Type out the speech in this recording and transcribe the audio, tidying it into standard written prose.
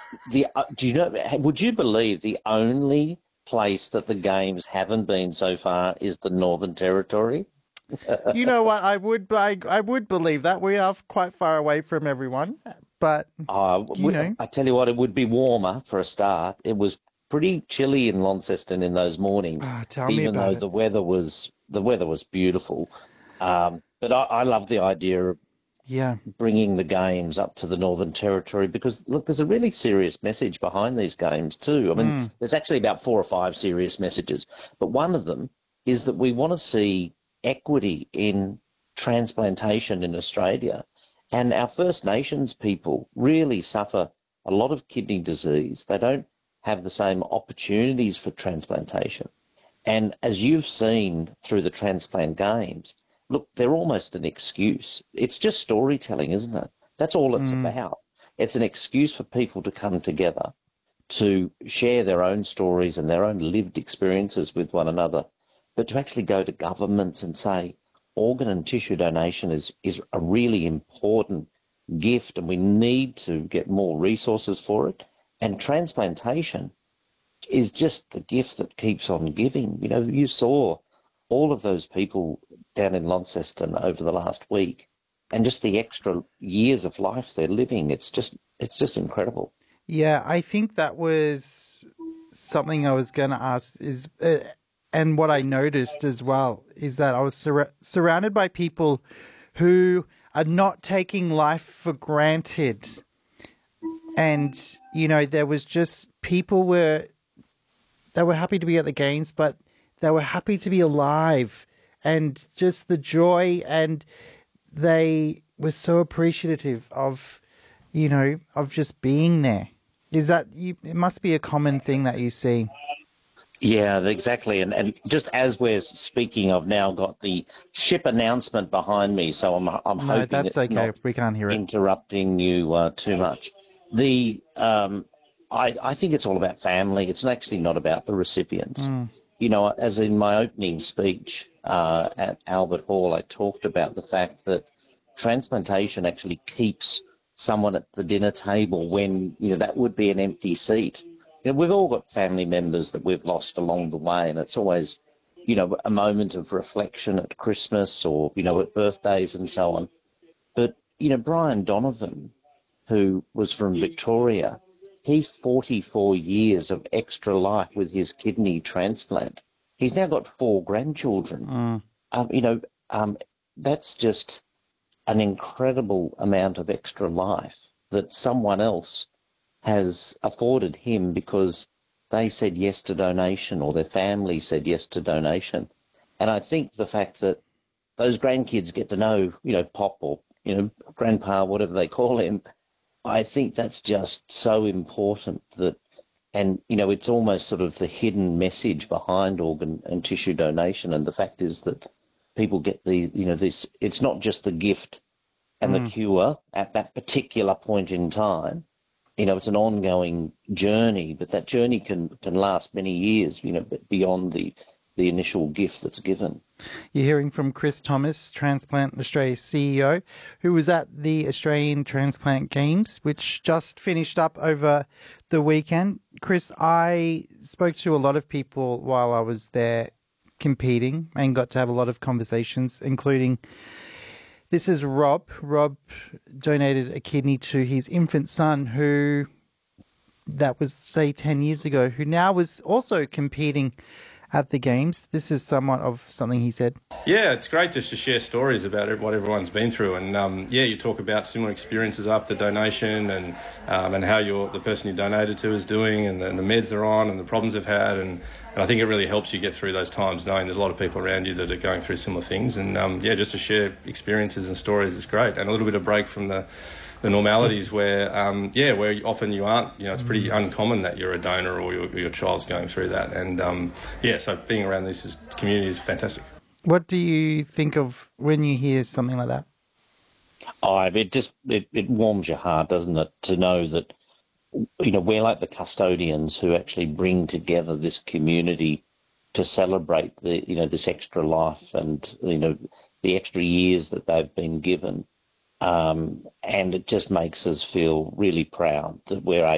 Do you know? Would you believe the only place that the games haven't been so far is the Northern Territory? You know what? I would believe that we are quite far away from everyone, but you know, I tell you what, it would be warmer for a start. It was pretty chilly in Launceston in those mornings, tell me even about though it. the weather was beautiful. But I love the idea of Yeah. bringing the games up to the Northern Territory because look, there's a really serious message behind these games too. I mean, Mm, there's actually about four or five serious messages, but one of them is that we want to see equity in transplantation in Australia. And our First Nations people really suffer a lot of kidney disease. They don't have the same opportunities for transplantation. And as you've seen through the transplant games, look, they're almost an excuse. It's just storytelling, isn't it? That's all it's mm. about. It's an excuse for people to come together to share their own stories and their own lived experiences with one another, but to actually go to governments and say organ and tissue donation is a really important gift and we need to get more resources for it. And transplantation is just the gift that keeps on giving. You know, you saw all of those people down in Launceston over the last week and just the extra years of life they're living. It's just incredible. Yeah, I think that was something I was going to ask is, and what I noticed as well is that I was surrounded by people who are not taking life for granted. And, you know, there was just people were they were happy to be at the games, but they were happy to be alive and just the joy. And they were so appreciative of, you know, of just being there. Is that you? It must be a common thing that you see. Yeah, exactly. And just as we're speaking, I've now got the ship announcement behind me, so I'm No, hoping that's it's okay. not We can't hear it. interrupting you too much. The I think it's all about family. It's actually not about the recipients. Mm, You know, as in my opening speech at Albert Hall, I talked about the fact that transplantation actually keeps someone at the dinner table when, you know, that would be an empty seat. You know, we've all got family members that we've lost along the way, and it's always, you know, a moment of reflection at Christmas or, you know, at birthdays and so on. But, you know, Brian Donovan, who was from Victoria, he's 44 years of extra life with his kidney transplant. He's now got four grandchildren. mm. You know, that's just an incredible amount of extra life that someone else has afforded him because they said yes to donation or their family said yes to donation. And I think the fact that those grandkids get to know, you know, Pop or, you know, Grandpa, whatever they call him, I think that's just so important that, and, you know, it's almost sort of the hidden message behind organ and tissue donation. And the fact is that people get this, it's not just the gift and the Mm. cure at that particular point in time. You know, it's an ongoing journey, but that journey can last many years, you know, beyond the initial gift that's given. You're hearing from Chris Thomas, Transplant Australia CEO, who was at the Australian Transplant Games, which just finished up over the weekend. Chris, I spoke to a lot of people while I was there competing and got to have a lot of conversations, including this is Rob. Rob donated a kidney to his infant son who that was say 10 years ago, who now was also competing at the games. This is somewhat of something he said. Yeah, it's great just to share stories about what everyone's been through, and yeah, you talk about similar experiences after donation, and how the person you donated to is doing, and the meds they're on, and the problems they've had, and I think it really helps you get through those times, knowing there's a lot of people around you that are going through similar things, and yeah, just to share experiences and stories is great, and a little bit of break from the normalities where, where often you aren't, you know, it's pretty uncommon that you're a donor or your child's going through that. And, so being around this community is fantastic. What do you think of when you hear something like that? Oh, it warms your heart, doesn't it, to know that, you know, we're like the custodians who actually bring together this community to celebrate this extra life and, you know, the extra years that they've been given. And it just makes us feel really proud that we're